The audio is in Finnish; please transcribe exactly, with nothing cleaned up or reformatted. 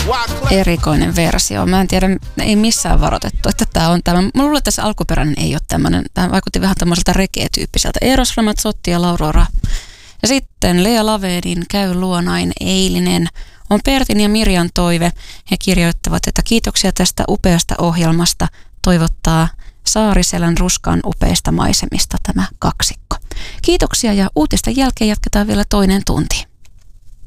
Erikoinen versio. Mä en tiedä, ei missään varoitettu, että tää on tämä. Mä luulen, että tässä alkuperäinen ei ole tämmöinen. Tämä vaikutti vähän tämmöiseltä reggae-tyyppiseltä. Eros Ramazzotti ja Laurora. Ja sitten Lea Lavedin Käy luonain eilinen on Pertin ja Mirjan toive. He kirjoittavat, että kiitoksia tästä upeasta ohjelmasta. Toivottaa Saariselän Ruskan upeista maisemista tämä kaksikko. Kiitoksia ja uutisten jälkeen jatketaan vielä toinen tunti.